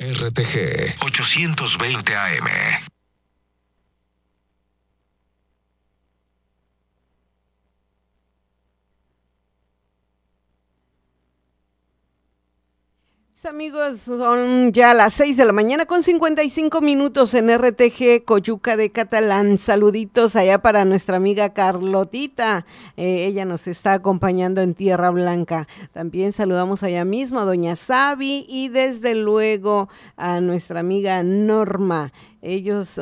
RTG 820 AM. Amigos, son ya las 6 de la mañana con 55 minutos en RTG Coyuca de Catalán. Saluditos allá para nuestra amiga Carlotita. Ella nos está acompañando en Tierra Blanca. También saludamos allá mismo a doña Sabi y desde luego a nuestra amiga Norma. Ellos